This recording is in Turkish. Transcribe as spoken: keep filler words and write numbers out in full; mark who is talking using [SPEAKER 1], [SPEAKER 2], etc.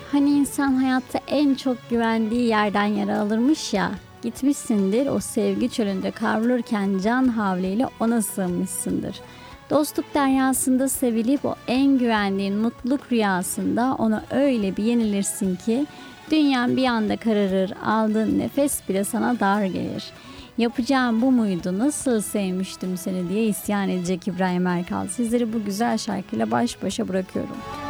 [SPEAKER 1] Hani insan hayatta en çok güvendiği yerden yara alırmış ya. Gitmişsindir o sevgi çölünde kavrulurken can havliyle ona sığınmışsındır. Dostluk deryasında sevilip o en güvendiğin mutluluk rüyasında ona öyle bir yenilirsin ki dünyan bir anda kararır, aldığın nefes bile sana dar gelir. Yapacağım bu muydu, nasıl sevmiştim seni diye isyan edecek İbrahim Erkal. Sizleri bu güzel şarkıyla baş başa bırakıyorum.